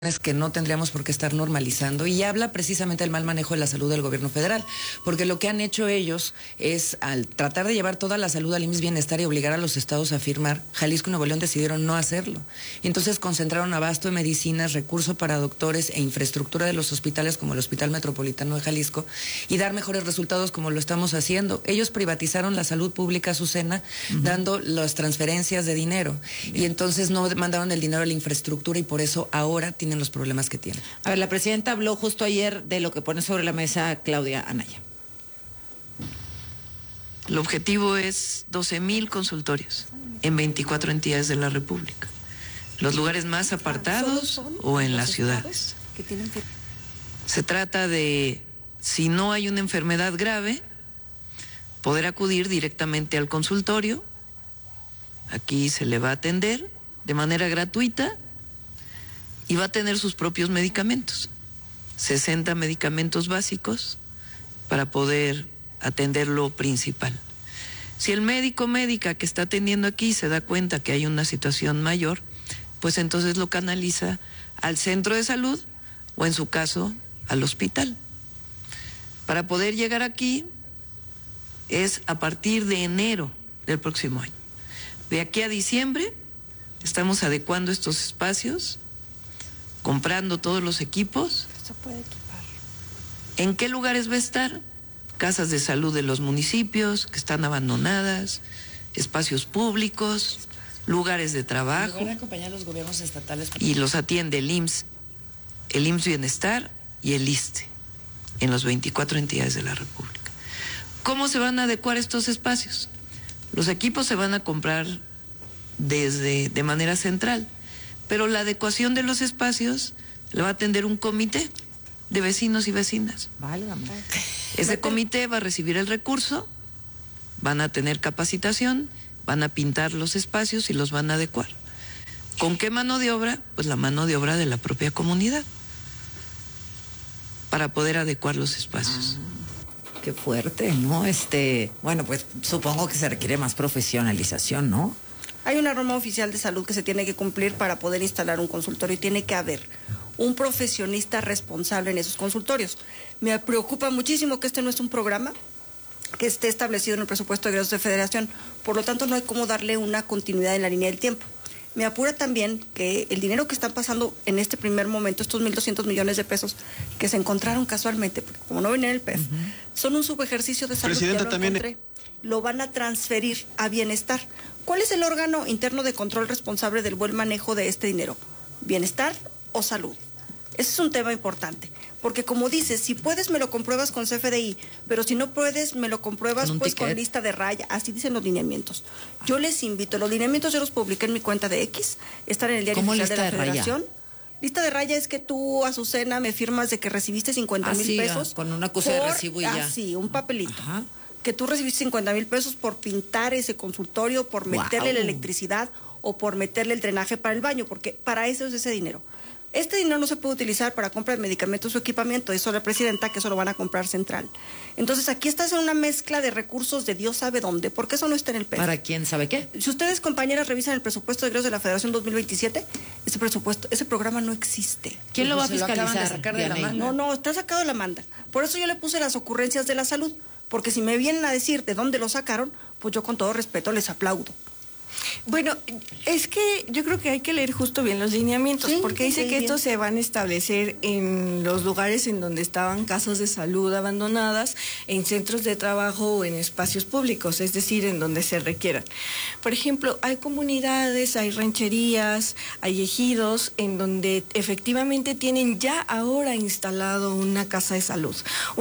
que no tendríamos por qué estar normalizando, y habla precisamente del mal manejo de la salud del gobierno federal, porque lo que han hecho ellos es, al tratar de llevar toda la salud al IMSS Bienestar y obligar a los estados a firmar, Jalisco y Nuevo León decidieron no hacerlo, y entonces concentraron abasto de medicinas, recursos para doctores e infraestructura de los hospitales como el Hospital Metropolitano de Jalisco, y dar mejores resultados como lo estamos haciendo. Ellos privatizaron la salud pública, Azucena, dando las transferencias de dinero, y entonces no mandaron el dinero a la infraestructura, y por eso ahora tienen los problemas que tienen. A ver, la presidenta habló justo ayer de lo que pone sobre la mesa Claudia Anaya. El objetivo es 12,000 consultorios en 24 entidades de la República, los lugares más apartados o en las ciudades. Se trata de, si no hay una enfermedad grave, poder acudir directamente al consultorio. Aquí se le va a atender de manera gratuita y va a tener sus propios medicamentos, 60 medicamentos básicos para poder atender lo principal. Si el médico o médica que está atendiendo aquí se da cuenta que hay una situación mayor, pues entonces lo canaliza al centro de salud o, en su caso, al hospital. Para poder llegar aquí es a partir de enero del próximo año. De aquí a diciembre estamos adecuando estos espacios, comprando todos los equipos. Se puede equipar. ¿En qué lugares va a estar? Casas de salud de los municipios que están abandonadas, espacios públicos, lugares de trabajo. Van a acompañar a los gobiernos estatales. Y los atiende el IMSS Bienestar y el ISSSTE en las 24 entidades de la República. ¿Cómo se van a adecuar estos espacios? Los equipos se van a comprar de manera central, pero la adecuación de los espacios la va a atender un comité de vecinos y vecinas. Válgame. Ese comité va a recibir el recurso, van a tener capacitación, van a pintar los espacios y los van a adecuar. ¿Con qué mano de obra? Pues la mano de obra de la propia comunidad, para poder adecuar los espacios. Qué fuerte, ¿no? Bueno, pues supongo que se requiere más profesionalización, ¿no? Hay una norma oficial de salud que se tiene que cumplir para poder instalar un consultorio y tiene que haber un profesionista responsable en esos consultorios. Me preocupa muchísimo que este no es un programa que esté establecido en el presupuesto de egresos de Federación, por lo tanto no hay cómo darle una continuidad en la línea del tiempo. Me apura también que el dinero que están pasando en este primer momento, estos 1,200 millones de pesos que se encontraron casualmente, porque como no venía en el PEF, son un subejercicio de salud. Presidenta, que también lo van a transferir a Bienestar. ¿Cuál es el órgano interno de control responsable del buen manejo de este dinero? ¿Bienestar o salud? Ese es un tema importante, porque como dices, si puedes me lo compruebas con CFDI, pero si no puedes me lo compruebas pues con lista de raya, así dicen los lineamientos. Yo les invito, los lineamientos yo los publiqué en mi cuenta de X, están en el diario oficial de la Federación. Lista de raya es que tú, Azucena, me firmas de que recibiste 50,000 pesos. Con una cosa de recibo y ya. Sí, un papelito. Ajá. Que tú recibiste 50,000 pesos por pintar ese consultorio, por meterle la electricidad o por meterle el drenaje para el baño, porque para eso es ese dinero. Este dinero no se puede utilizar para compra de medicamentos o equipamiento, eso la presidenta, que eso lo van a comprar central. Entonces aquí estás en una mezcla de recursos de Dios sabe dónde, porque eso no está en el PEF. ¿Para quién sabe qué? Si ustedes, compañeras, revisan el presupuesto de egresos de la Federación 2027, ese programa no existe. ¿Quién lo va a fiscalizar? No, está sacado de la manda. Por eso yo le puse las ocurrencias de la salud, porque si me vienen a decir de dónde lo sacaron, pues yo con todo respeto les aplaudo. Bueno, es que yo creo que hay que leer justo bien los lineamientos, sí, porque dice que estos se van a establecer en los lugares en donde estaban casas de salud abandonadas, en centros de trabajo o en espacios públicos, es decir, en donde se requieran. Por ejemplo, hay comunidades, hay rancherías, hay ejidos en donde efectivamente tienen ya ahora instalado una casa de salud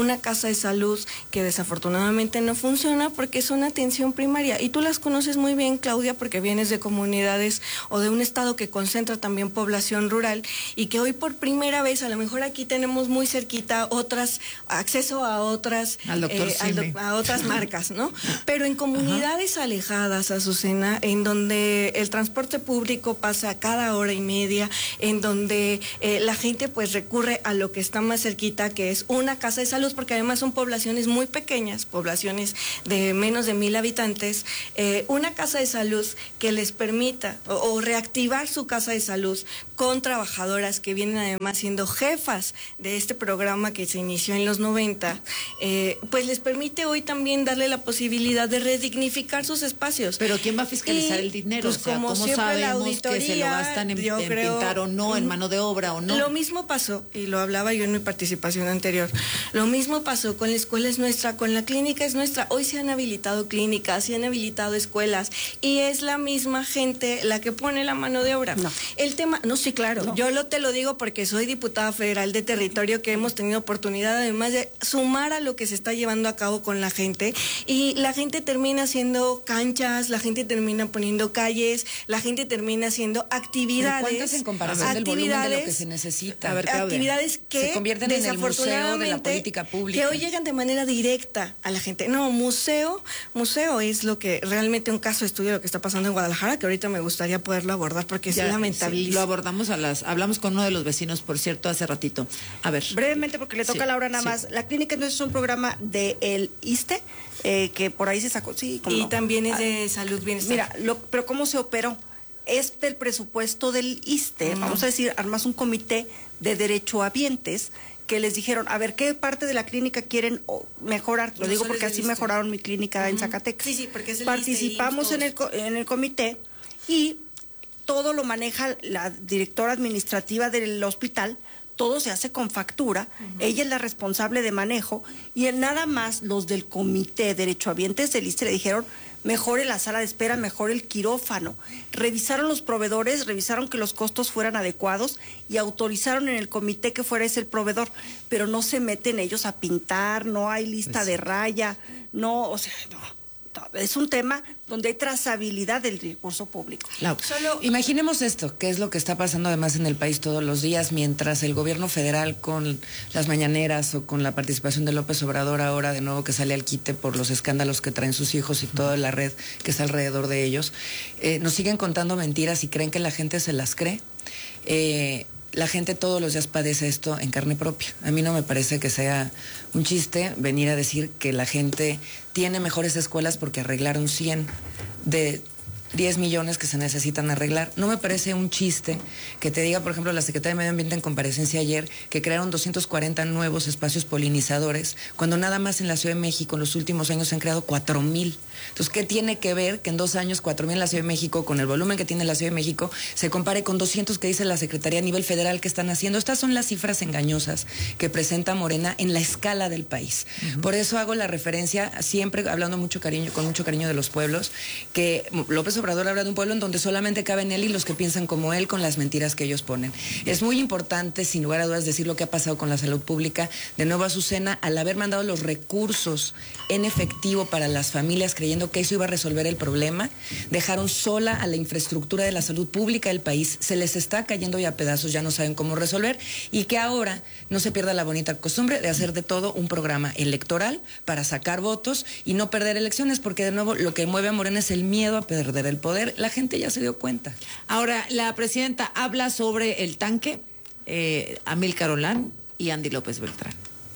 que desafortunadamente no funciona porque es una atención primaria, y tú las conoces muy bien, Claudia, porque vienes de comunidades o de un estado que concentra también población rural, y que hoy por primera vez, a lo mejor aquí tenemos muy cerquita acceso a otras a otras marcas, ¿no? Pero en comunidades alejadas, Azucena, en donde el transporte público pasa cada hora y media, en donde la gente pues recurre a lo que está más cerquita, que es una casa de salud, porque además son poblaciones muy pequeñas, poblaciones de menos de 1,000 habitantes, una casa de salud que les permita o reactivar su casa de salud con trabajadoras que vienen además siendo jefas de este programa que se inició en los 90, pues les permite hoy también darle la posibilidad de redignificar sus espacios. Pero ¿quién va a fiscalizar el dinero? Pues, o sea, como ¿cómo siempre, sabemos la que se lo gastan en pintar o no, en mano de obra o no? Lo mismo pasó, y lo hablaba yo en mi participación anterior, lo mismo pasó con la escuela es nuestra, con la clínica es nuestra. Hoy se han habilitado clínicas, se han habilitado escuelas, y es la misma gente la que pone la mano de obra. No. El tema, no, sí, claro, No. yo te lo digo porque soy diputada federal de territorio, que hemos tenido oportunidad además de sumar a lo que se está llevando a cabo con la gente, y la gente termina haciendo canchas, la gente termina poniendo calles, la gente termina haciendo actividades. ¿Pero cuántas en comparación del volumen de lo que se necesita? A ver, Claudia. Actividades que se convierten en el museo de la desafortunadamente, política pública. que hoy llegan de manera directa a la gente. No, museo es lo que realmente un caso de estudio de lo que está pasando en Guadalajara, que ahorita me gustaría poderlo abordar porque Ya, es lamentable. sí, lo abordamos hablamos con uno de los vecinos, por cierto, hace ratito. A ver. Brevemente, porque le toca Sí, a Laura nada sí. más. La clínica no es un programa del ISSSTE, que por ahí se sacó. Sí, cómo Y no. también es de salud, bienestar. Mira, pero ¿cómo se operó? Es del presupuesto del ISSSTE. Vamos a decir, armas un comité de derechohabientes que les dijeron, a ver, ¿qué parte de la clínica quieren mejorar? Lo No digo solo porque es del así ISSSTE. mejoraron mi clínica en Zacatecas. Sí, porque es el Participamos ISSSTE, en el comité y todo lo maneja la directora administrativa del hospital. Todo se hace con factura, ella es la responsable de manejo, y en nada más los del comité derechohabientes del ISSSTE le dijeron, mejore la sala de espera, mejore el quirófano. Revisaron los proveedores, revisaron que los costos fueran adecuados y autorizaron en el comité que fuera ese el proveedor, pero no se meten ellos a pintar, no hay lista de raya, no, o sea, no. Es un tema donde hay trazabilidad del recurso público. Imaginemos esto, que es lo que está pasando además en el país todos los días, mientras el gobierno federal con las mañaneras o con la participación de López Obrador ahora de nuevo que sale al quite por los escándalos que traen sus hijos y toda la red que está alrededor de ellos, nos siguen contando mentiras y creen que la gente se las cree. La gente todos los días padece esto en carne propia. A mí no me parece que sea un chiste venir a decir que la gente tiene mejores escuelas porque arreglaron 100 de 10 millones que se necesitan arreglar. No me parece un chiste que te diga, por ejemplo, la Secretaría de Medio Ambiente en comparecencia ayer, que crearon 240 nuevos espacios polinizadores, cuando nada más en la Ciudad de México en los últimos años se han creado 4,000. Entonces, ¿qué tiene que ver que en 2 años 4,000 en la Ciudad de México, con el volumen que tiene la Ciudad de México, se compare con 200 que dice la Secretaría a nivel federal que están haciendo? Estas son las cifras engañosas que presenta Morena en la escala del país. Por eso hago la referencia, siempre hablando con mucho cariño de los pueblos, que López Obrador habla de un pueblo en donde solamente caben él y los que piensan como él con las mentiras que ellos ponen. Es muy importante, sin lugar a dudas, decir lo que ha pasado con la salud pública. De nuevo, Azucena, al haber mandado los recursos en efectivo para las familias, creyendo que eso iba a resolver el problema, dejaron sola a la infraestructura de la salud pública del país. Se les está cayendo ya a pedazos, ya no saben cómo resolver, y que ahora no se pierda la bonita costumbre de hacer de todo un programa electoral para sacar votos y no perder elecciones, porque de nuevo lo que mueve a Morena es el miedo a perder el poder. La gente ya se dio cuenta. Ahora, la presidenta habla sobre el tanque, Amílcar Olán y Andy López Beltrán.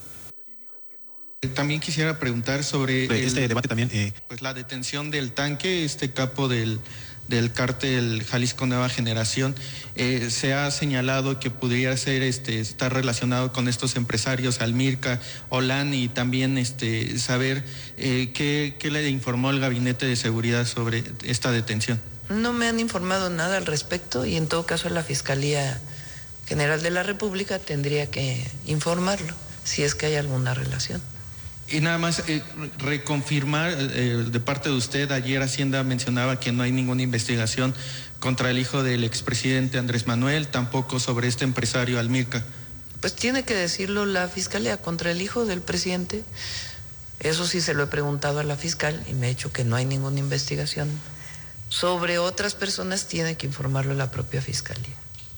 También quisiera preguntar sobre este debate también. Pues la detención del tanque, este capo del cártel Jalisco Nueva Generación. Se ha señalado que pudiera ser estar relacionado con estos empresarios, Amílcar Olán, y también saber qué le informó el Gabinete de Seguridad sobre esta detención. No me han informado nada al respecto y en todo caso la Fiscalía General de la República tendría que informarlo si es que hay alguna relación. Y nada más reconfirmar de parte de usted, ayer Hacienda mencionaba que no hay ninguna investigación contra el hijo del expresidente Andrés Manuel, tampoco sobre este empresario Amílcar. Pues tiene que decirlo la Fiscalía contra el hijo del presidente. Eso sí se lo he preguntado a la fiscal y me ha dicho que no hay ninguna investigación. Sobre otras personas tiene que informarlo la propia Fiscalía.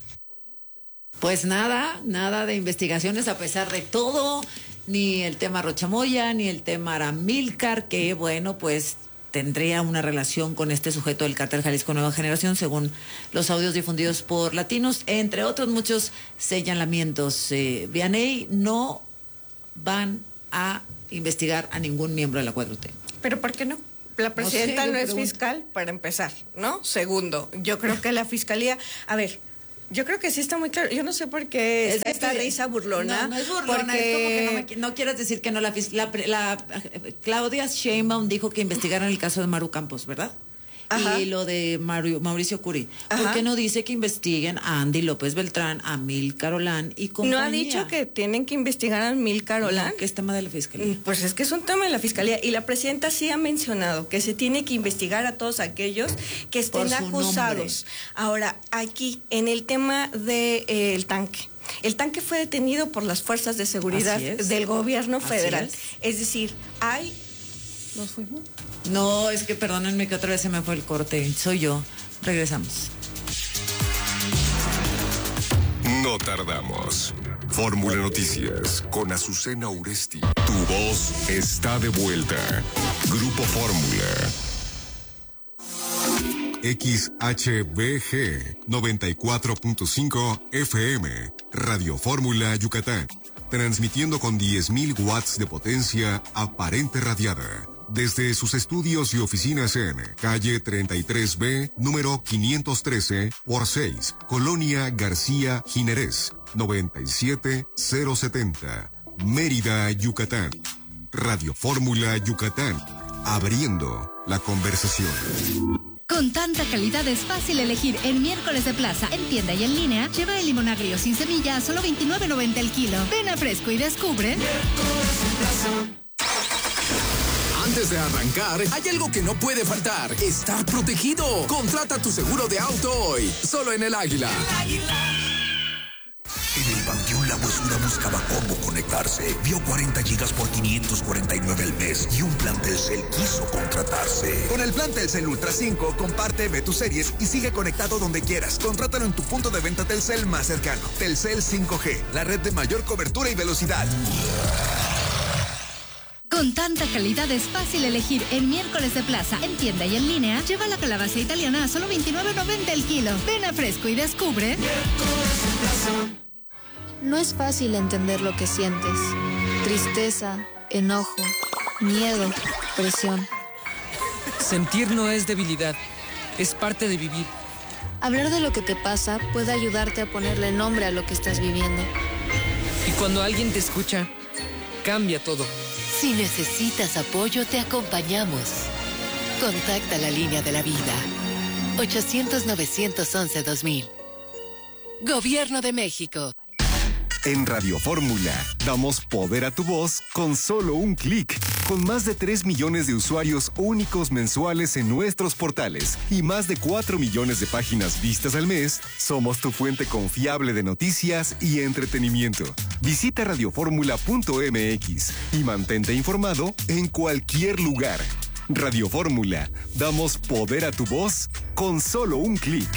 Pues nada de investigaciones a pesar de todo, ni el tema Rochamoya, ni el tema Amílcar, que bueno, pues tendría una relación con este sujeto del cártel Jalisco Nueva Generación, según los audios difundidos por Latinos, entre otros muchos señalamientos. Vianey, no van a investigar a ningún miembro de la 4T. ¿Pero por qué no? la presidenta No sé, no es pregunto. fiscal, para empezar, ¿no? Segundo, yo creo que la fiscalía, a ver, yo creo que sí está muy claro. Yo no sé por qué Es que esta risa burlona. No, no es burlona, porque... es como que no quieras decir que no la Claudia Sheinbaum dijo que investigaran el caso de Maru Campos, ¿verdad? Ajá. Y lo de Mauricio Curi. ¿Por Ajá. qué no dice que investiguen a Andy López Beltrán, a Amílcar Olán y compañía? ¿No ha dicho que tienen que investigar a Amílcar Olán? No, que es tema de la fiscalía. Pues es que es un tema de la fiscalía y la presidenta sí ha mencionado que se tiene que investigar a todos aquellos que estén Por su acusados. Ahora, aquí, en el tema del tanque. El tanque fue detenido por las fuerzas de seguridad Así es. del gobierno Así federal. es. Es decir, ¿nos fuimos? No, es que perdónenme que otra vez se me fue el corte. Soy yo. Regresamos. No tardamos. Fórmula Noticias con Azucena Uresti. Tu voz está de vuelta. Grupo Fórmula. XHBG 94.5 FM. Radio Fórmula Yucatán. Transmitiendo con 10.000 watts de potencia aparente radiada. Desde sus estudios y oficinas en calle 33B, número 513 por 6, Colonia García Jiménez, 97070, Mérida, Yucatán. Radio Fórmula Yucatán, abriendo la conversación. Con tanta calidad es fácil elegir en miércoles de plaza, en tienda y en línea. Lleva el limón agrio sin semilla a solo $29.90 el kilo. Ven a Fresco y descubre. Antes de arrancar, hay algo que no puede faltar. Estar protegido. Contrata tu seguro de auto hoy. Solo en El Águila. En el Panteón La Huesura buscaba cómo conectarse. Vio 40 gigas por 549 al mes y un plan Telcel quiso contratarse. Con el plan Telcel Ultra 5, comparte, ve tus series y sigue conectado donde quieras. Contrátalo en tu punto de venta Telcel más cercano. Telcel 5G, la red de mayor cobertura y velocidad. Con tanta calidad es fácil elegir en miércoles de plaza, en tienda y en línea. Lleva la calabaza italiana a solo $29.90 el kilo. Ven a Fresco y descubre. No es fácil entender lo que sientes. Tristeza, enojo, miedo, presión. Sentir no es debilidad, es parte de vivir. Hablar de lo que te pasa puede ayudarte a ponerle nombre a lo que estás viviendo. Y cuando alguien te escucha, cambia todo. Si necesitas apoyo, te acompañamos. Contacta la línea de la vida. 800-911-2000. Gobierno de México. En Radio Fórmula, damos poder a tu voz con solo un clic. Con más de 3 millones de usuarios únicos mensuales en nuestros portales y más de 4 millones de páginas vistas al mes, somos tu fuente confiable de noticias y entretenimiento. Visita radioformula.mx y mantente informado en cualquier lugar. Radio Fórmula, damos poder a tu voz con solo un clic.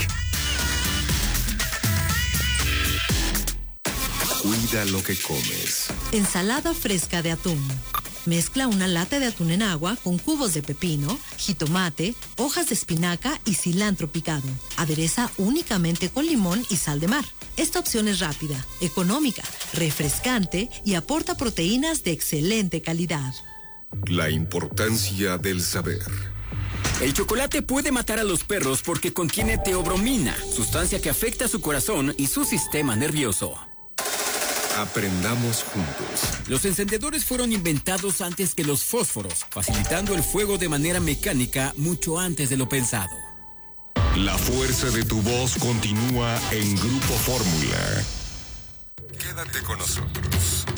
Cuida lo que comes. Ensalada fresca de atún. Mezcla una lata de atún en agua con cubos de pepino, jitomate, hojas de espinaca y cilantro picado. Adereza únicamente con limón y sal de mar. Esta opción es rápida, económica, refrescante y aporta proteínas de excelente calidad. La importancia del saber. El chocolate puede matar a los perros porque contiene teobromina, sustancia que afecta su corazón y su sistema nervioso. Aprendamos juntos. Los encendedores fueron inventados antes que los fósforos, facilitando el fuego de manera mecánica mucho antes de lo pensado. La fuerza de tu voz continúa en Grupo Fórmula. Quédate con nosotros.